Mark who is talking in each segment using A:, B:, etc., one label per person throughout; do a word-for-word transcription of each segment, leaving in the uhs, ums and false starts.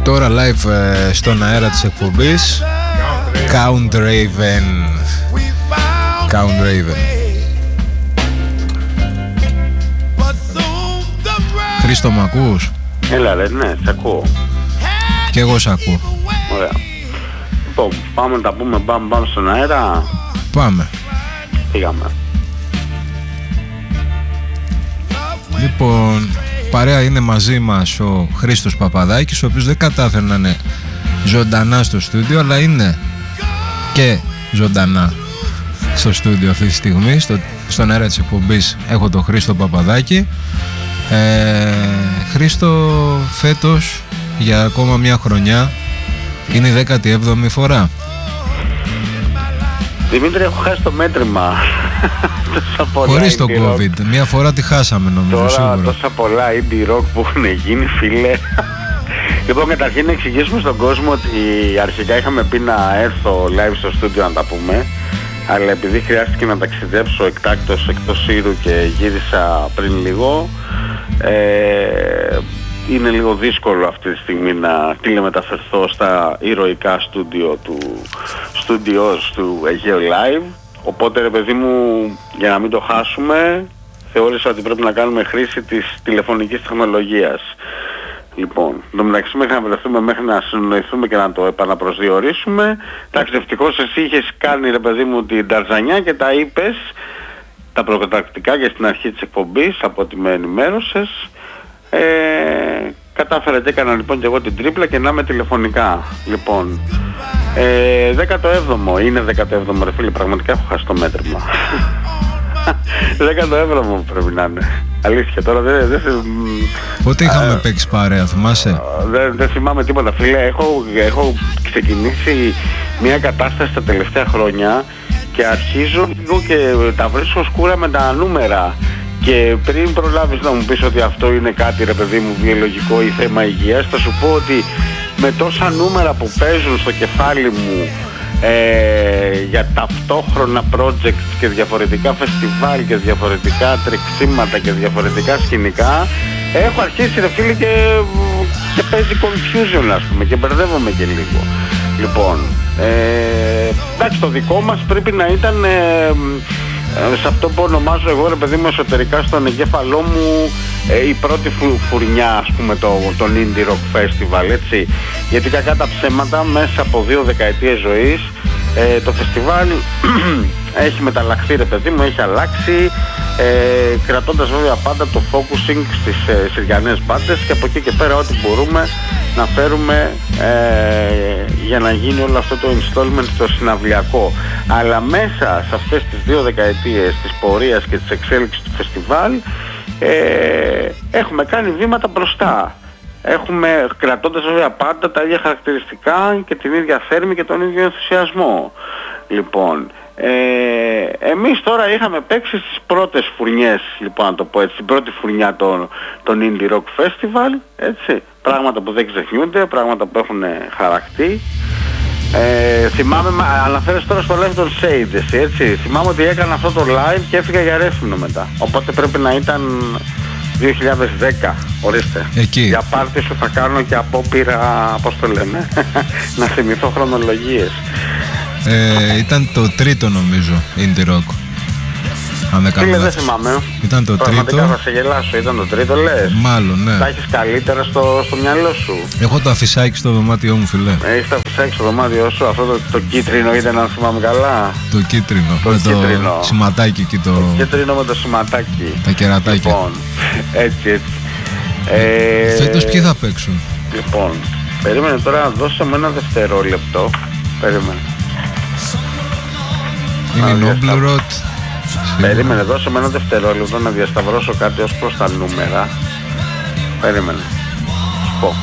A: Τώρα live ε, στον αέρα της εκπομπής Count Raven. Count Raven. Χρήστο, μ' ακούς?
B: Έλα ρε, ναι, σ' ακούω.
A: Κι εγώ σ' ακούω.
B: Ωραία. Λοιπόν, πάμε να τα πούμε μπαμ μπαμ στον αέρα.
A: Πάμε.
B: Πήγαμε.
A: Λοιπόν, παρέα είναι μαζί μας ο Χρήστος Παπαδάκης, ο οποίος δεν κατάφερε να είναι ζωντανά στο στούντιο, αλλά είναι και ζωντανά στο στούντιο αυτή τη στιγμή. Στο, στον αέρα της εκπομπής έχω τον Χρήστο Παπαδάκη. ε, Χρήστο, φέτος για ακόμα μια χρονιά είναι η δέκατη έβδομη φορά.
B: Δημήτρη, έχω χάσει το μέτρημα.
A: Χωρίς το COVID, μια φορά τη χάσαμε νομίζω.
B: Τώρα
A: σίγουρα.
B: Τόσα πολλά indie rock που έχουν γίνει, φίλε. Λοιπόν, καταρχήν να εξηγήσουμε στον κόσμο ότι αρχικά είχαμε πει να έρθω live στο στούντιο να τα πούμε, αλλά επειδή χρειάστηκε να ταξιδέψω εκτάκτως εκτός Ήρου και γύρισα πριν λίγο, ε, είναι λίγο δύσκολο αυτή τη στιγμή να τηλεμεταφερθώ στα ηρωικά στούντιο του στούντιος του Αιγαίου Live. Οπότε ρε παιδί μου, για να μην το χάσουμε, θεώρησα ότι πρέπει να κάνουμε χρήση της τηλεφωνικής τεχνολογίας. Λοιπόν, εν τω μεταξύ μέχρι να βρεθούμε, μέχρι να συνοηθούμε και να το επαναπροσδιορίσουμε, εντάξει, ευτυχώς εσύ είχες κάνει ρε παιδί μου την ταρζανιά και τα είπες τα προκαταρκτικά και στην αρχή της εκπομπής, από ό,τι με ενημέρωσες. Ε, κατάφερα και έκανα λοιπόν και εγώ την τρίπλα και να είμαι τηλεφωνικά. Λοιπόν, ε, δέκατο έβδομο, είναι δέκατο έβδομο ρε φίλε, πραγματικά έχω χάσει το μέτρημα. δέκατο έβδομο πρέπει να είναι. Αλήθεια, τώρα δεν... δεν
A: Πότε είχαμε α, παίξει παρέα, θυμάσαι?
B: Δεν, δεν θυμάμαι τίποτα φίλε. Έχω, έχω ξεκινήσει μια κατάσταση τα τελευταία χρόνια και αρχίζω λίγο και τα βρίσκω σκούρα με τα νούμερα. Και πριν προλάβεις να μου πεις ότι αυτό είναι κάτι ρε παιδί μου βιολογικό ή θέμα υγείας, θα σου πω ότι με τόσα νούμερα που παίζουν στο κεφάλι μου ε, για ταυτόχρονα projects και διαφορετικά φεστιβάλ και διαφορετικά τρεξίματα και διαφορετικά σκηνικά, έχω αρχίσει ρε φίλε και, και παίζει confusion ας πούμε και μπερδεύομαι και λίγο. Λοιπόν, ε, εντάξει, το δικό μας πρέπει να ήταν... Ε, σε αυτό που ονομάζω εγώ ρε παιδί μου εσωτερικά στον εγκέφαλό μου ε, η πρώτη φου, φουρνιά ας πούμε το, τον Indie Rock Festival, έτσι, γιατί κακά τα ψέματα μέσα από δύο δεκαετίες ζωής ε, το φεστιβάλ έχει μεταλλαχθεί ρε παιδί μου, έχει αλλάξει, ε, κρατώντας βέβαια πάντα το focusing στις ε, συριανές μπάντες και από εκεί και πέρα ό,τι μπορούμε να φέρουμε ε, για να γίνει όλο αυτό το installment στο συναυλιακό. Αλλά μέσα σε αυτές τις δύο δεκαετίες της πορείας και της εξέλιξης του φεστιβάλ ε, έχουμε κάνει βήματα μπροστά. Έχουμε, κρατώντας βέβαια πάντα τα ίδια χαρακτηριστικά και την ίδια θέρμη και τον ίδιο ενθουσιασμό. Λοιπόν, ε, εμείς τώρα είχαμε παίξει στις πρώτες φουρνιές, λοιπόν να το πω έτσι, την πρώτη φουρνιά των, των Indie Rock Festival, έτσι, πράγματα που δεν ξεχνιούνται, πράγματα που έχουν χαρακτή. Ε, θυμάμαι, αναφέρεσαι τώρα στο live των Shade, εσύ, έτσι, θυμάμαι ότι έκανα αυτό το live και έφυγα για Ρέθυμνο μετά, οπότε πρέπει να ήταν δύο χιλιάδες δέκα, ορίστε.
A: Εκεί.
B: Για πάρτι σου θα κάνω και απόπειρα, πώς το λένε, να θυμηθώ χρονολογίες.
A: Ε, ήταν το τρίτο νομίζω Indie Rock, αν δεν κάνω
B: λάθος. Δεν
A: θυμάμαι.
B: Ήταν το
A: Πραγματικά
B: τρίτο. Θα σε γελάσω, ήταν το τρίτο λες?
A: Μάλλον, ναι.
B: Τα έχεις καλύτερα στο, στο μυαλό σου?
A: Έχω το αφισάκι στο δωμάτιό μου, φιλέ.
B: Έχεις το αφισάκι στο δωμάτιό σου, αυτό το, το κίτρινο ήταν, αν θυμάμαι καλά?
A: Το κίτρινο,
B: το
A: με
B: κίτρινο.
A: το σηματάκι εκεί το...
B: Το κίτρινο με το σηματάκι.
A: Τα κερατάκια.
B: Λοιπόν, έτσι έτσι. Ε,
A: Φέτος ποιοι θα παίξουν?
B: Λοιπόν, περίμενε τώρα, δώσε μου ένα δευτερόλεπτο. Περίμενε.
A: Είναι η Noble Road.
B: Περίμενε, δώσε με ένα δευτερόλεπτο να διασταυρώσω κάτι ως προς τα νούμερα. Περίμενε. Πω.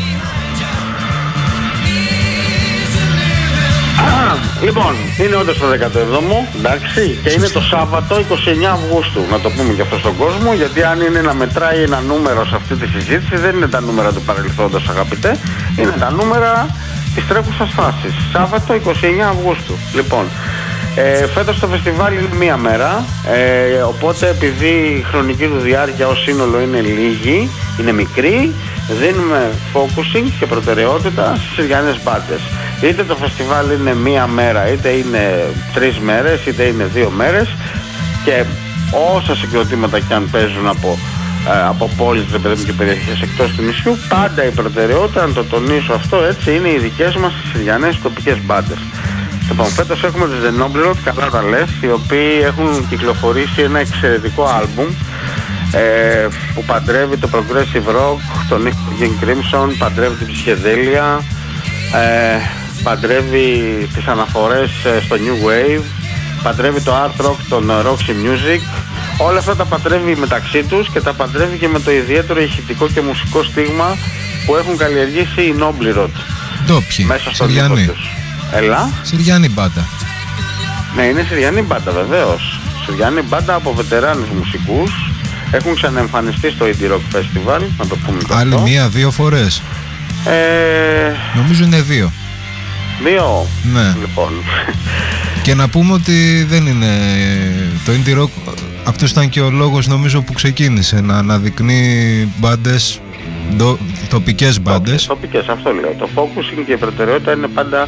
B: Λοιπόν, είναι όντως το δέκατο έβδομο, εντάξει, και είναι το Σάββατο είκοσι εννέα Αυγούστου, να το πούμε και αυτό στον κόσμο, γιατί αν είναι να μετράει ένα νούμερο σε αυτή τη συζήτηση, δεν είναι τα νούμερα του παρελθόντος, αγαπητέ, είναι τα νούμερα της τρέχουσας φάσης. Σάββατο είκοσι εννέα Αυγούστου. Λοιπόν, ε, φέτος το φεστιβάλ είναι μία μέρα, ε, οπότε επειδή η χρονική του διάρκεια ως σύνολο είναι λίγη, είναι μικρή, δίνουμε focusing και προτεραιότητα στις συριανές μπάντες. Είτε το φεστιβάλ είναι μία μέρα, είτε είναι τρεις μέρες, είτε είναι δύο μέρες, και όσα συγκροτήματα και αν παίζουν από, ε, από πόλεις και περιοχές εκτός του νησιού, πάντα η προτεραιότητα, να το τονίσω αυτό έτσι, είναι οι δικές μας συριανές τοπικές μπάντες. Λοιπόν, φέτος έχουμε τους The Noblerot, καλά τα λες, οι οποίοι έχουν κυκλοφορήσει ένα εξαιρετικό άλμπουμ ε, που παντρεύει το progressive rock, τον Nick Crimson, παντρεύει την ψυχεδέλεια, ε, παντρεύει τις αναφορές στο New Wave, παντρεύει το Art Rock, τον Roxy Music. Όλα αυτά τα παντρεύει μεταξύ τους και τα παντρεύει και με το ιδιαίτερο ηχητικό και μουσικό στίγμα που έχουν καλλιεργήσει οι Noblerot.
A: Ντόπιοι,
B: μέσα στο δίσκο τους. Έλα.
A: Συριανή μπάντα.
B: Ναι, είναι συριανή μπάντα βεβαίως. Συριανή μπάντα από βετεράνους μουσικούς. Έχουν ξαναεμφανιστεί στο Indie Rock Festival, να το πούμε και
A: άλλη
B: αυτό.
A: μία, δύο φορές.
B: Ε...
A: Νομίζω είναι δύο.
B: Δύο.
A: Ναι.
B: Λοιπόν.
A: Και να πούμε ότι δεν είναι το Indie Rock, αυτός ήταν και ο λόγος νομίζω που ξεκίνησε να αναδεικνύει μπάντες, τοπικές μπάντες.
B: Τοπικές, αυτό λέω. Το focusing και η προτεραιότητα είναι πάντα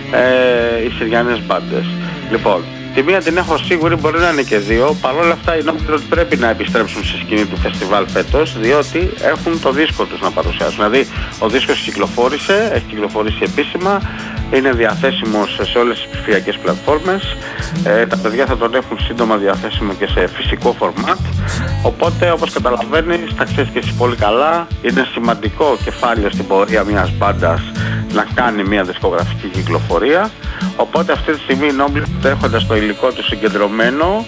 B: ε, οι συριανές μπάντες. Λοιπόν, τη μία την έχω σίγουρη, μπορεί να είναι και δύο. Παρ' όλα αυτά οι Noblerot πρέπει να επιστρέψουν στη σκηνή του φεστιβάλ φέτος, διότι έχουν το δίσκο τους να παρουσιάσουν. Δηλαδή ο δίσκος κυκλοφόρησε, έχει κυκλοφορήσει επίσημα, είναι διαθέσιμος σε όλες τις ψηφιακές πλατφόρμες. Ε, τα παιδιά θα τον έχουν σύντομα διαθέσιμο και σε φυσικό φορμάτ. Οπότε, όπως καταλαβαίνεις, τα ξέρεις και εσύ πολύ καλά, είναι σημαντικό κεφάλαιο στην πορεία μιας μπάντας να κάνει μια δισκογραφική κυκλοφορία. Οπότε αυτή τη στιγμή οι Noblerot, έχοντας το υλικό του συγκεντρωμένο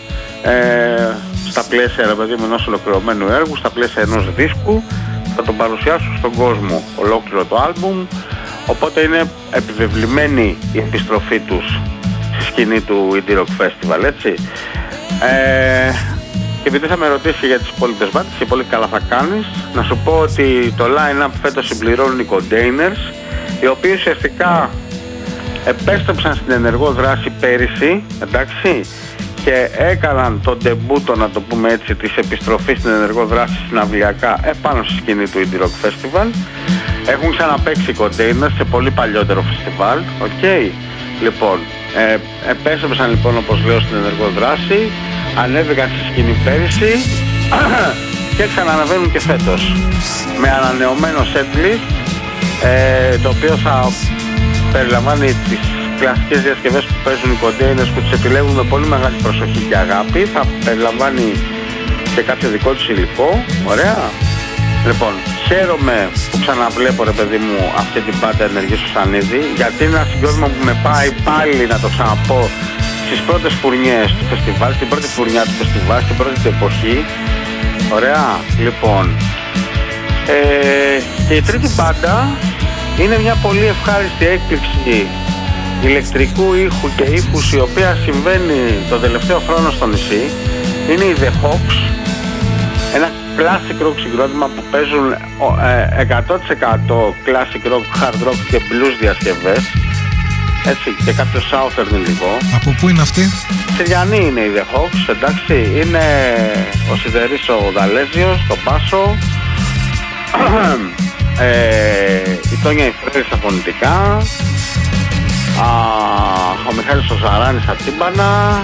B: ε, στα πλαίσια ρε παιδί, ενός ολοκληρωμένου έργου, στα πλαίσια ενός δίσκου, θα τον παρουσιάσουν στον κόσμο ολόκληρο το άλμπουμ. Οπότε είναι επιβεβλημένη η επιστροφή τους στη σκηνή του Indie Rock Festival, έτσι. Ε, και επειδή θα με ρωτήσει για τις υπόλοιπες μπάντες, και πολύ καλά θα κάνεις, να σου πω ότι το line-up φέτος συμπληρώνουν οι Containers, οι οποίοι ουσιαστικά επέστρεψαν στην ενεργό δράση πέρυσι, εντάξει, και έκαναν τον ντεμπούτο, να το πούμε έτσι, της επιστροφής στην ενεργό δράση συναυλιακά επάνω στη σκηνή του Indie Rock Festival. Έχουν ξαναπαίξει Containers σε πολύ παλιότερο φεστιβάλ, οκ. Okay. Λοιπόν, ε, επέστρεψαν λοιπόν, όπως λέω, στην ενεργό δράση, ανέβηκαν στη σκηνή πέρυσι και ξαναναβαίνουν και φέτος με ανανεωμένο setlist, ε, το οποίο θα περιλαμβάνει τις κλασικές διασκευές που παίζουν οι Containers, που τις επιλέγουν με πολύ μεγάλη προσοχή και αγάπη. Θα περιλαμβάνει και κάποιο δικό τους υλικό. Ωραία. Λοιπόν, χαίρομαι που ξαναβλέπω, ρε παιδί μου, αυτή την μπάντα ενεργή στο Σανίδι, γιατί είναι ένα συγκρότημα που με πάει πάλι, να το ξαναπώ, στις πρώτες φουρνιές του φεστιβάλ, στην πρώτη φουρνιά του φεστιβάλ, στην πρώτη του εποχή. Ωραία. Λοιπόν, ε, και η τρίτη μπάντα είναι μια πολύ ευχάριστη έκπληξη ηλεκτρικού ήχου και ύφους, η οποία συμβαίνει το τελευταίο χρόνο στο νησί. Είναι οι The Hawks, ένα classic rock συγκρότημα που παίζουν ε, εκατό τοις εκατό classic rock, hard rock και blues διασκευές, έτσι, και κάποιο southern λίγο.
A: Από πού είναι αυτοί?
B: Συριανοί είναι οι The Hawks, εντάξει. Είναι ο Σιδερής ο Δαλέζιος, το μπάσο, ε, η Τόνια η Φρέρη στα φωνητικά, α, ο Μιχάλης ο Ζαράνης στα τύμπανα,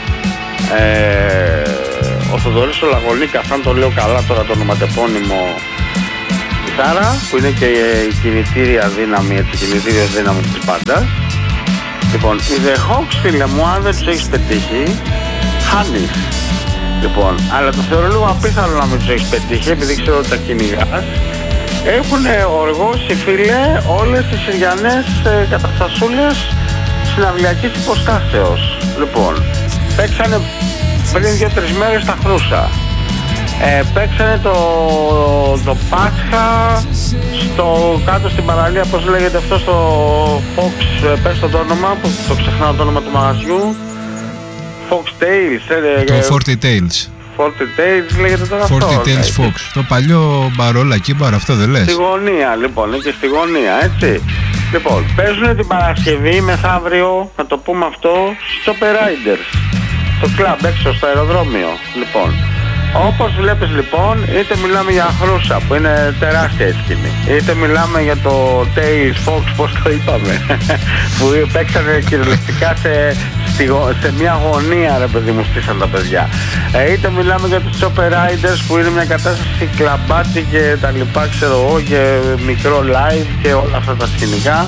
B: ε, ο Θοδωρής ο Λαγωνίκας, αν το λέω καλά τώρα το ονοματεπώνυμο, κιθάρα, που είναι και η κινητήρια δύναμη, έτσι, κινητήριος δύναμη της μπάντας. Λοιπόν, οι The Hawks, φίλε μου, αν δεν τους έχεις πετύχει, χάνεις. Λοιπόν, αλλά το θεωρώ λίγο απίθανο να μην τους έχεις πετύχει, επειδή ξέρω ότι τα κυνηγάς. Έχουν οργώσει, φίλε, όλες τις συριανές ε, καταστασούλες συναυλιακής υποστάσεως. Λοιπόν, παίξανε πριν δύο-τρεις μέρες στα Χρούσα. Ε, παίξανε το, το Πάσχα στο κάτω στην παραλία, πώς λέγεται αυτό, στο Fox, ε, πες το όνομα, που το ξεχνάω το όνομα του μαγαζιού. Fox Tales, ε,
A: το Forty Tales.
B: Forty Tales λέγεται τώρα αυτό.
A: Forty Tales Fox, το παλιό μπαρόλα κύμπαρ, αυτό δεν λες?
B: Στη γωνία, λοιπόν, είναι και στη γωνία, έτσι. Λοιπόν, παίζουν την Παρασκευή μεθαύριο, να το πούμε αυτό, στο Riders, στο κλαμπ έξω στο αεροδρόμιο. Λοιπόν, Όπως βλέπεις λοιπόν, είτε μιλάμε για Χρούσα που είναι τεράστια η σκηνή, είτε μιλάμε για το Tails Fox, πώς το είπαμε, που παίξανε κυριολεκτικά σε, σε μια γωνία, ρε παιδί μου, στήσαν τα παιδιά, ε, είτε μιλάμε για τους Chopper Riders που είναι μια κατάσταση κλαμπάτι και τα λοιπά, ξέρω εγώ, και μικρό live και όλα αυτά τα σκηνικά.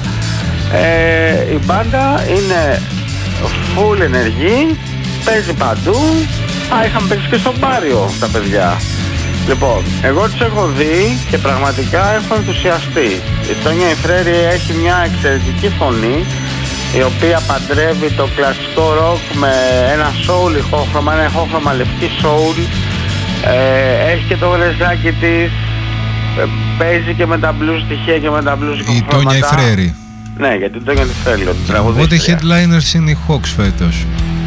B: ε, η μπάντα είναι full ενεργή, παίζει παντού. Α, είχαμε παίξει και στο Μπάριο τα παιδιά. Λοιπόν, εγώ τους έχω δει και πραγματικά έχω ενθουσιαστεί. Η Τόνια Ιφρέρη έχει μια εξαιρετική φωνή, η οποία παντρεύει το κλασικό ροκ με ένα soul ηχόχρωμα, ένα ηχόχρωμα λευκή soul. ε, Έχει και το γλεζάκι της, ε, παίζει και με τα blues στοιχεία και με τα blues ηχόχρωματα.
A: Η Τόνια Ιφρέρη.
B: Ναι, γιατί η Τόνια Ιφρέρη.
A: Οπότε headliners είναι οι Hawks φέτος.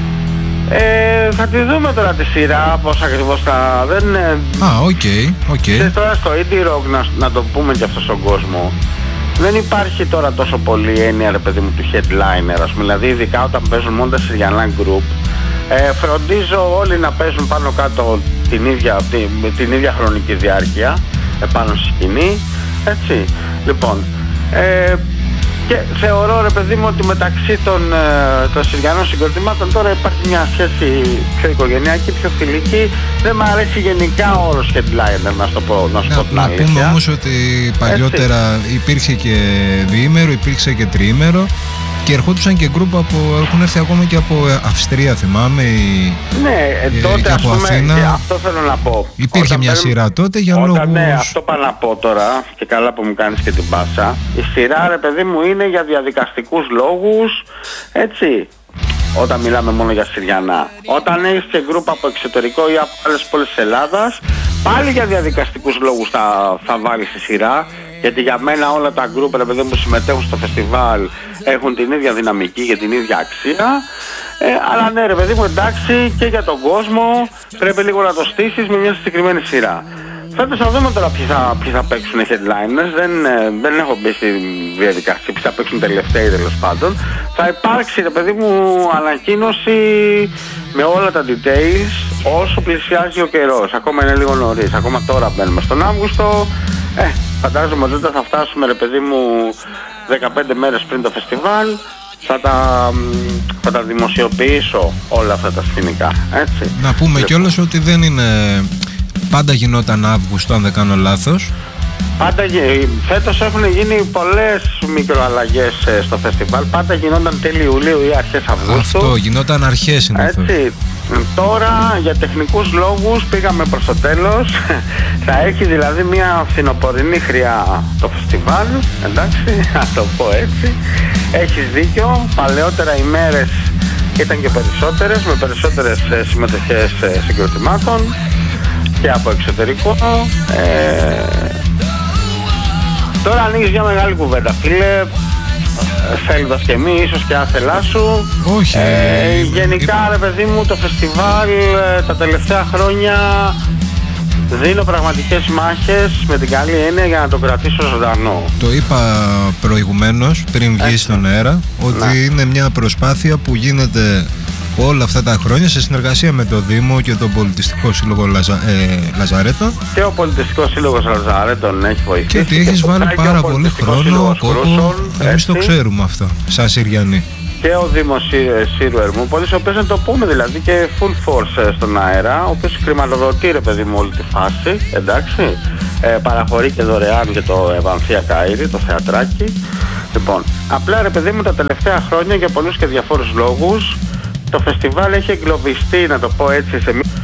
B: Ε, θα τη δούμε τώρα τη σειρά, πώς ακριβώς θα... Δεν είναι...
A: Α, οκ, οκ.
B: Okay. Τώρα στο indie rock, να, να το πούμε και αυτό στον κόσμο, δεν υπάρχει τώρα τόσο πολύ έννοια, ρε παιδί μου, του headliner, ας πούμε. Δηλαδή, ειδικά όταν παίζουν μόνο τα συριανά group, ε, φροντίζω όλοι να παίζουν πάνω κάτω την ίδια, την, την ίδια χρονική διάρκεια, επάνω στη σκηνή, έτσι. Λοιπόν, ε, και θεωρώ, ρε παιδί μου, ότι μεταξύ των, ε, των συριανών συγκροτημάτων τώρα υπάρχει μια σχέση πιο οικογενειακή, πιο φιλική. Δεν μου αρέσει γενικά ο όρος headliner, να σου το πω, να σου πω την αλήθεια.
A: Να πούμε όμως ότι παλιότερα έτσι υπήρχε και διήμερο, υπήρξε και τριήμερο και ερχόντουσαν και γκρουπ από, έχουν έρθει ακόμα και από Αυστρία, θυμάμαι, ή,
B: ναι, ε, τότε,
A: και από
B: πούμε,
A: Αθήνα.
B: Και αυτό θέλω να πω.
A: Υπήρχε όταν μια παίρνουν, σειρά τότε για
B: όταν,
A: λόγους...
B: Ναι, αυτό πάω να πω τώρα, και καλά που μου κάνεις και την πάσα. Η σειρά, ρε παιδί μου, είναι για διαδικαστικούς λόγους, έτσι. Όταν μιλάμε μόνο για συριανά. Όταν έχεις και γκρουπ από εξωτερικό ή από άλλες πόλεις της Ελλάδας, πάλι για διαδικαστικούς λόγους θα, θα βάλεις τη σειρά. Γιατί για μένα όλα τα γκρουπ, ρε παιδί μου, που συμμετέχουν στο φεστιβάλ έχουν την ίδια δυναμική και την ίδια αξία. Ε, αλλά ναι, ρε παιδί μου, εντάξει, και για τον κόσμο πρέπει λίγο να το στήσεις με μια συγκεκριμένη σειρά. Φέτος θα δούμε τώρα ποιοι θα, ποιοι θα παίξουν οι headliners. Δεν, δεν έχω μπει στη διαδικασία, ποιοι θα παίξουν τελευταίοι, τέλος πάντων. Θα υπάρξει, ρε παιδί μου, ανακοίνωση με όλα τα details όσο πλησιάζει ο καιρός. Ακόμα είναι λίγο νωρίς, ακόμα τώρα μπαίνουμε στον Αύγουστο. Ε, φαντάζομαι ότι όταν θα φτάσουμε, ρε παιδί μου, δεκαπέντε μέρες πριν το φεστιβάλ, θα τα, θα τα δημοσιοποιήσω όλα αυτά τα σκηνικά, έτσι.
A: Να πούμε λοιπόν κιόλας ότι δεν είναι... Πάντα γινόταν Αύγουστο, αν δεν κάνω λάθος.
B: Πάντα, φέτος έχουν γίνει πολλές μικροαλλαγές στο φεστιβάλ. Πάντα γινόταν τέλη Ιουλίου ή αρχές Αυγούστου.
A: Αυτό, γινόταν αρχές συνήθως.
B: Έτσι. Τώρα για τεχνικούς λόγους πήγαμε προς το τέλος. Θα έχει δηλαδή μια φθινοπορεινή χρειά το φεστιβάλ. Εντάξει, να το πω έτσι. Έχεις δίκιο. Παλαιότερα οι μέρες ήταν και περισσότερες, με περισσότερες συμμετοχές συγκροτημάτων και από εξωτερικό. Ε, τώρα ανοίγεις μια μεγάλη κουβέντα, φίλε, θέλοντας και μη, ίσως και άθελά σου.
A: Όχι.
B: Ε, γενικά, ρε παιδί μου, το φεστιβάλ τα τελευταία χρόνια δίνω πραγματικές μάχες με την καλή έννοια για να το κρατήσω ζωντανό.
A: Το είπα προηγουμένως, πριν βγει στον αέρα, ότι ναι, είναι μια προσπάθεια που γίνεται όλα αυτά τα χρόνια σε συνεργασία με το Δήμο και τον Πολιτιστικό Σύλλογο Λαζα... ε, Λαζαρέτων.
B: Και ο Πολιτιστικός Σύλλογος Λαζαρέτων έχει βοηθήσει.
A: Και ότι έχεις βάλει πάρα πολύ χρόνο, κόπο, εμείς το ξέρουμε αυτό, σαν Συριανοί.
B: Και ο Δήμος Σύρου Ερμούπολης, ο οποίος, να το πούμε δηλαδή, και full force στον αέρα, ο οποίος χρηματοδοτεί, ρε παιδί μου, όλη τη φάση, εντάξει, ε, παραχωρεί και δωρεάν και το Ευανθία Καΐρη, το θεατράκι. Λοιπόν, απλά, ρε παιδί μου, τα τελευταία χρόνια για πολλούς και διαφόρους λόγους το φεστιβάλ έχει εγκλωβιστεί, να το πω έτσι, σε